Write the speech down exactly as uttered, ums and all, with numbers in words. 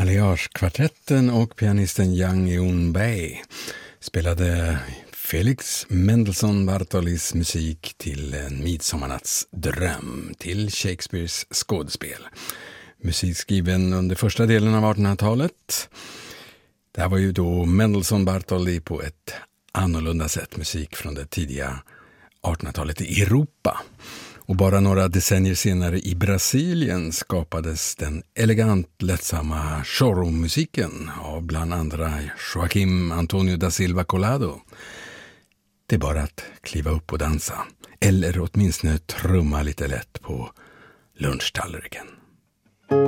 Alliage-kvartetten och pianisten Yang Eun-bae spelade Felix Mendelssohn Bartholdys musik till En midsommarnatts dröm till Shakespeares skådespel. Musik skriven under första delen av artonhundratalet. Det här var ju då Mendelssohn Bartholdy på ett annorlunda sätt, musik från det tidiga artonhundratalet i Europa. Och bara några decennier senare i Brasilien skapades den elegant lättsamma choro-musiken av bland andra Joaquim Antonio da Silva Collado. Det är bara att kliva upp och dansa, eller åtminstone trumma lite lätt på lunchtallriken.